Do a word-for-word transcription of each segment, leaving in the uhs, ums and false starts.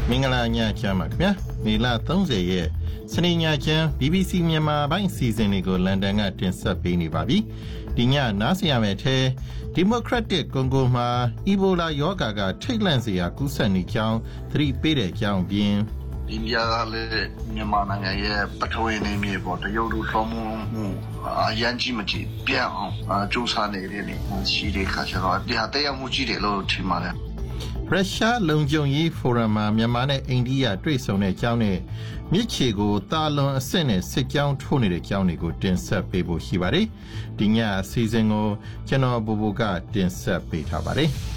မင်္ဂလာညချမ်းပါခင်ဗျာမေလသုံးဆယ်ရက်စနေညချမ်း B B C မြန်မာပိုင်းစီစဉ်လေးကိုလန်ဒန်ကတင်ဆက်ပေးနေပါပြီဒီညနားဆင်ရမယ့်ထဲဒီမိုကရက်တစ်ကွန်ဂိုမှာအီဘိုလာရောဂါကထိတ်လန့်စရာကူးစက်နေကြောင်းသတိပေးတဲ့အကြောင်းပြင်အိန္ဒိယကလည်းမြန်မာနိုင်ငံရဲ့ပထဝီနေမြေပေါ်တရုတ်တို့ထုံးမှုအရန်ကြီးမကြီးပြန်အောင်စူးစမ်းနေတဲ့နေရှိတဲ့ခါကျတော့တရားတရားမှုကြီးတယ်လို့ထင်ပါတယ်ရုရှားလုံခြုံရေးဖိုရမ်မှာမြန်မာနဲ့အိန္ဒိယတွေ့ဆုံတဲ့အကြောင်းနဲ့မြစ်ချေကိုတာလွန်အဆင့်နဲ့စစ်ကြောင်းထိုးနေတဲ့အကြောင်းတွေကိုတင်ဆက်ပေးဖို့ရှိပါတယ်။ဒီညအစီအစဉ်ကိုကျွန်တော်ဘူဘူကတင်ဆက်ပေးထားပါတယ်။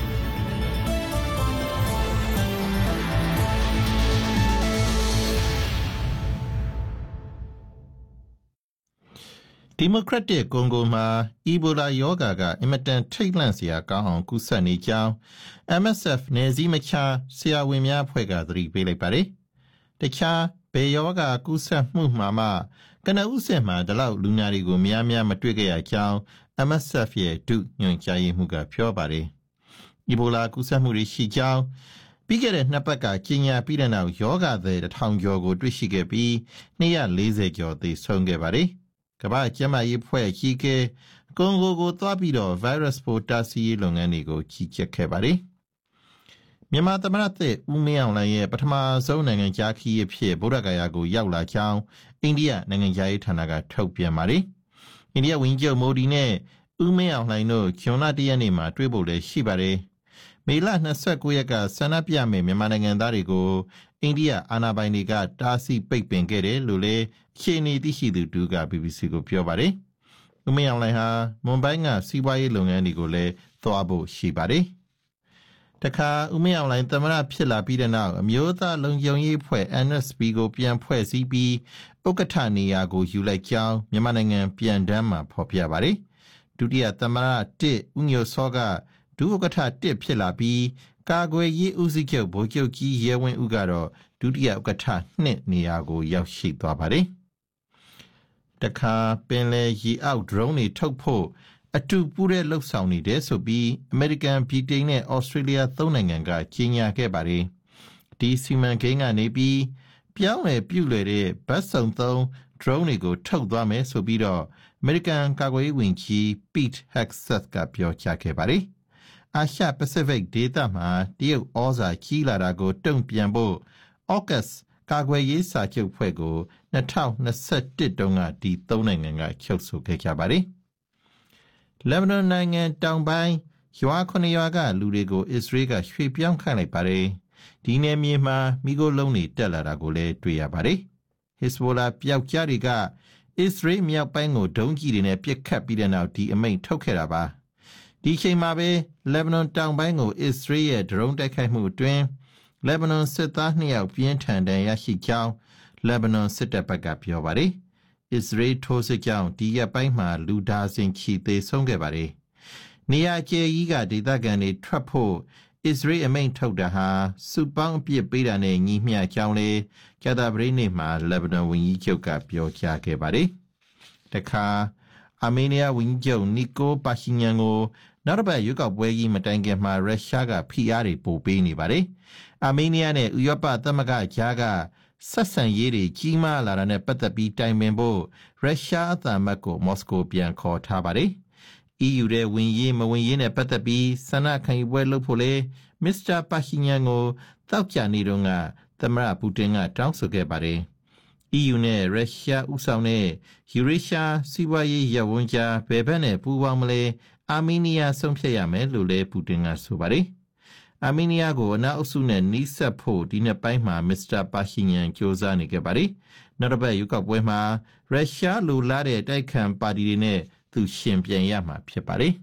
ဒီမိုကရက်တစ်ကွန်ဂိုမှာအီဘိုလာရောဂါကအင်မတန်ထိတ်လန့်စရာကောင်းအောင်ကူးစက်နေကြောင်း M S F နယ်စည်းမခြားဆရာဝန်များအဖွဲ့ကသတိပေးလိုက်ပါတယ်။တခြားဘယ်ရောဂါကူးစက်မှုမှာမှကနဦးစစ်မှာဒီလောက်လူနာတွေကိုများများမတွေ့ခဲ့ရကြောင်း M S F ရဲ့ဒုညွှန်ကြားရေးမှူးကပြောပါတယ်။အီဘိုလာကူးစက်မှုတွေရှိကြောင်းပြီးခဲ့တဲ့နှစ်ပတ်ကကျင်းညာပြီးတဲ့နောက်ရောဂါသည်တစ်ထောင်ကျော်ကိုတွေ့ရှိခဲ့ပြီးနှစ်ရာလေးဆယ်ကျော်သေဆုံးခဲ့ပါတယ်။ကမ္ဘာ့ကျန်းမာရေးအဖွဲ့အကြီးအကဲကွန်ဂိုကိုသွားပြီးတော့ virus ပိုးတားဆီးရေးလုပ်ငန်းတွေကိုကြီးကြပ်ခဲ့ပါတယ်။မြန်မာသမ္မတသစ်ဦးမင်းအောင်လှိုင်ရဲ့ပထမဆုံးနိုင်ငံခြားခရီးအဖြစ်ဗုဒ္ဓဂယာကိုရောက်လာကြောင်းအိန္ဒိယနိုင်ငံခြားရေးဌာနကထုတ်ပြန်ပါတယ်။အိန္ဒိယဝန်ကြီးချုပ်မိုဒီနဲ့ဦးမင်းအောင်လှိုင်တို့ဇွန်လတစ်ရက်နေ့မှာတွေ့ဖို့လည်းရှိပါတယ်။မေလ၂၉ရက်ကဆန္ဒပြမဲ့မြန်မာနိုင်ငံသားတွေကိုအိန္ဒိယအာဏာပိုင်တွေကတားဆီးပိတ်ပင်ခဲ့တယ်လို့လည်းအခြေအနေသိရှိသူတူက B B C ကိုပြောပါတယ်။ဦးမင်းအောင်လှိုင်ဟာမွန်ဘိုင်းကစီးပွားရေးလုပ်ငန်းတွေကိုလည်းသွားဖို့ရှိပါတယ်။တခါဦးမင်းအောင်လှိုင်သမ္မတဖြစ်လာပြီးတဲ့နောက်အမျိုးသားလုံခြုံရေးအဖွဲ့ N S B ကိုပြန်ဖွဲ့စည်းပြီးဥက္ကဋ္ဌနေရာကိုယူလိုက်ကြောင်းမြန်မာနိုင်ငံပြန်တမ်းမှာဖော်ပြပါတယ်။ဒုတိယသမ္မတတစ်ဦးညိုစောကဒုဥက္ကဋ္ဌတစ်ဖြစ်လာပြီးကာကွယ်ရေးဦးစီးချုပ်ဗိုလ်ချုပ်ကြီးရဲဝင်းဦးကတော့ဒုတိယဥက္ကဋ္ဌနှစ်နေရာကိုရောက်ရှိသွားပါတယ်။တခါပင်လယ်ရေအောက် drone တွေထုတ်ဖို့အတူပူးတဲ့လှုပ်ဆောင်နေတယ်ဆိုပြီးအမေရိကန်ဗြိတိန်နဲ့ဩစတြေးလျသုံးနိုင်ငံကကြေညာခဲ့ပါတယ်။ဒီစီမံကိန်းကနေပြီးပြောင်းလဲပြုလွယ်တဲ့ဘတ်စုံသုံး drone တွေကိုထုတ်သွားမယ်ဆိုပြီးတော့အမေရိကန်ကာကွယ်ရေးဝန်ကြီး Pete Hegseth ကပြောကြားခဲ့ပါတယ်။အာရှပစိဖိတ်ဒေသမှာတရုတ်ဩဇာကြီးလာတာကိုတုံ့ပြန်ဖို့ AUKUS ကာကွယ်ရေးစာချုပ်ဖွဲ့ကို၂၀၂၁တုန်းကဒီသုံးနိုင်ငံကချုပ်ဆိုခဲ့ကြပါတယ်။လက်ဘနွန်နိုင်ငံတောင်ပိုင်းရွာခုနှစ်ရွာကလူတွေကိုအစ္စရေးကရွှေ့ပြောင်းခိုင်းလိုက်ပါတယ်။ဒီနယ်မြေမှာမိခိုးလုံးတွေတက်လာတာကိုလည်းတွေ့ရပါတယ်။ Hezbollah ပျောက်ကြားတွေကအစ္စရေးမြောက်ပိုင်းကိုဒုံးကျည်တွေနဲ့ပစ်ခတ်ပြီးတဲ့နောက်ဒီအမိန့်ထုတ်ခဲ့တာပါ။ဒီချိန်မှာပဲလက်ဘနွန်တောင်ပိုင်းကိုအစ္စရေးရဲ့ဒရုန်းတိုက်ခိုက်မှုအတွင်းလက်ဘနွန်စစ်သားနှစ်ယောက်ပြင်းထန်ဒဏ်ရာရှိကြောင်းလက်ဘနွန်စစ်တပ်ဘက်ကပြောပါတယ်။အစ္စရေးထိုးစစ်ကြောင့်ဒီရက်ပိုင်းမှာလူဒါဇင်ချီသေဆုံးခဲ့ပါတယ်။နေရာကျယ်ကြီးကဒေသခံတွေထွက်ဖို့အစ္စရေးအမိန့်ထုတ်တာဟာစုပေါင်းအပြစ်ပေးတာနဲ့ညီမျှကြောင်းလေကြာသပတေးနေ့မှာလက်ဘနွန်ဝန်ကြီးချုပ်ကပြောကြားခဲ့ပါတယ်။တခါအာမေးနီးယားဝန်ကြီးချုပ်နီကိုပါရှီညန်ကိုနောက်တစ်ပတ်ရွေးကောက်ပွဲကြီးမတိုင်ခင်မှာရုရှားကဖိအားတွေပိုပေးနေပါတယ်။အာမေးနီးယားနဲ့ဥရောပသမဂ္ဂကြားကဆက်ဆံရေးတွေကြီးမားလာတာနဲ့ပတ်သက်ပြီးတိုင်ပင်ဖို့ရုရှားအသံမတ်ကိုမော်စကိုပြန်ခေါ်ထားပါတယ်။ E U ရဲ့ဝင်ရေးမဝင်ရေးနဲ့ပတ်သက်ပြီးဆန္ဒခံယူပွဲလုပ်ဖို့လေမစ္စတာပါရှီညန်ကိုတောက်ကြနေတော့ကသမ္မတပူတင်ကတောင်းဆိုခဲ့ပါတယ်။ E U နဲ့ရုရှားဥဆောင်တဲ့ယူရေးရှားစီးပွားရေးရပ်ဝန်းကြားဘယ်ဘက်နဲ့ပူးပေါင်းမလဲအာမေးနီးယားဆုံးဖြတ်ရမယ်လို့လည်းပူတင်ကဆိုပါတယ်။အာမေးနီးယားကိုအနောက်အုပ်စုနဲ့နှိစက်ဖို့ဒီနှစ်ပိုင်းမှာမစ္စတာပါရှီညန်ကြိုးစားနေခဲ့ပါတယ်။နောက်တစ်ပတ်ရွေးကောက်ပွဲမှာရုရှားလိုလားတဲ့တိုက်ခံပါတီတွေနဲ့သူရှင်ပြန်ရမှာဖြစ်ပါတယ်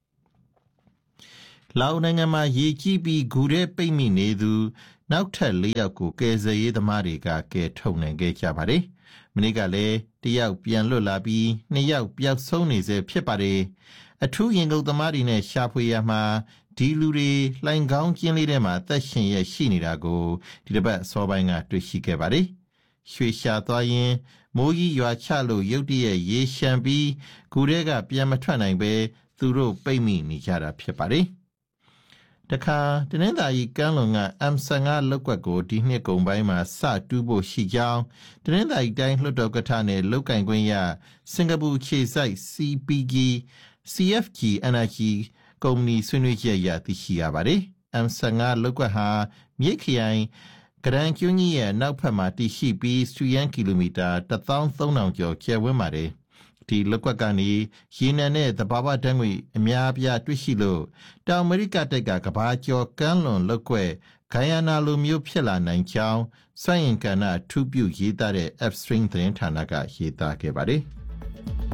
။လာအိုနိုင်ငံမှာရေကြီးပြီးဂူထဲပိတ်မိနေသူနောက်ထပ်လေးယောက်ကိုကယ်ဆယ်ရေးသမားတွေကကယ်ထုတ်နိုင်ခဲ့ကြပါတယ်။မနေ့ကလည်းတယောက်ပြန်လွတ်လာပြီးနှစ်ယောက်ပျောက်ဆုံးနေစေဖြစ်ပါတယ်။အထူးရင်ကုန်သမားတွေနဲ့ရှာဖွေရမှာဒီလူတွေလှိုင်ကောင်းကျင်းလေးထဲမှာသက်ရှင်ရရှိနေတာကိုဒီတစ်ပတ်အစောပိုင်းကတွေ့ရှိခဲ့ပါတယ်။ရွှေရှာသွားရင်မိုးကြီးရွာချလို့ရုတ်တရက်ရေရှမ်းပြီးဂူထဲကပြန်မထွက်နိုင်ပဲသူတို့ပိတ်မိနေကြတာဖြစ်ပါတယ်။တခါတနင်္သာရီကမ်းလွန်က အမ်၁၅ လောက်ကွက်ကိုဒီနှစ်ကုန်ပိုင်းမှာစတူးဖို့ရှိကြောင်းတနင်္သာရီတိုင်းလွှတ်တော်ကထနဲ့လုတ်ကင်ခွင့်ရစင်ကာပူခြေစိုက် စီ ပီ ဂျီ စီ အက်ဖ် ဂျီ Energy ကုမ္ပဏီဆွေးနွေးချက်အရသိရှိရပါတယ်။ အမ်၁၅ လောက်ကွက်ဟာမြိတ်ခရိုင်ကရန်ကျွန်းကြီးရဲ့နောက်ဖက်မှာတည်ရှိပြီးစတုရန်းကီလိုမီတာတစ်သောင်းသုံးထောင်ကျော်ကျယ်ဝန်းပါတယ်။ဒီလောက်ကွက်ကနေရေနံနဲ့သဘာဝဓာတ်ငွေအများအပြားတွေ့ရှိလို့တောင်အမေရိကတိုက်ကကဘာကျော်ကမ်းလွန်လောက်ကွက်ဂိုင်ယာနာလိုမျိုးဖြစ်လာနိုင်ကြောင်းစွမ်းအင်ကဏ္ဍထူးပြုရေးသားတဲ့ Upstream သတင်းဌာနကရေးသားခဲ့ပါတယ်။